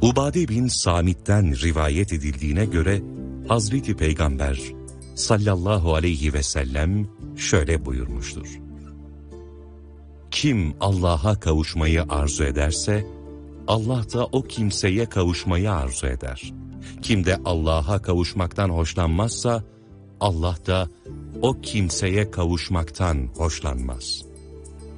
Ubade bin Samit'ten rivayet edildiğine göre Hazreti Peygamber sallallahu aleyhi ve sellem şöyle buyurmuştur. Kim Allah'a kavuşmayı arzu ederse, Allah da o kimseye kavuşmayı arzu eder. Kim de Allah'a kavuşmaktan hoşlanmazsa, Allah da o kimseye kavuşmaktan hoşlanmaz.